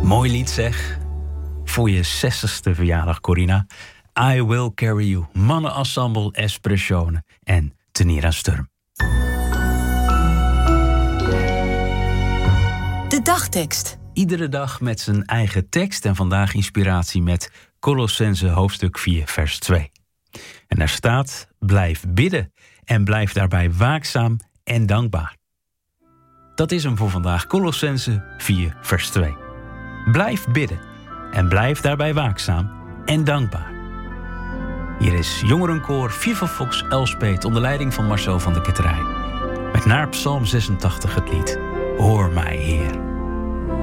Mooi lied zeg. Voor je 60ste verjaardag, Corina. I Will Carry You. Mannenensemble Espressione en Tenera Sturm. De dagtekst. Iedere dag met zijn eigen tekst en vandaag inspiratie met Colossenzen hoofdstuk 4 vers 2. En daar staat: blijf bidden en blijf daarbij waakzaam en dankbaar. Dat is hem voor vandaag, Colossenzen 4 vers 2. Blijf bidden en blijf daarbij waakzaam en dankbaar. Hier is jongerenkoor Viva Vox Elspet onder leiding van Marcel van der Ketterij. Met naar Psalm 86 het lied Hoor mij, Heer.